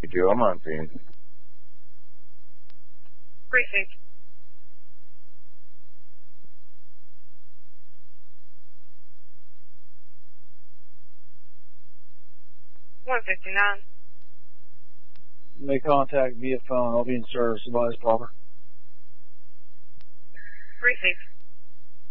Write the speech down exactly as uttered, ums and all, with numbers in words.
Joe, I'm on scene. Precinct. one fifty-nine. Make contact via phone. I'll be in service. Advise proper. Precinct.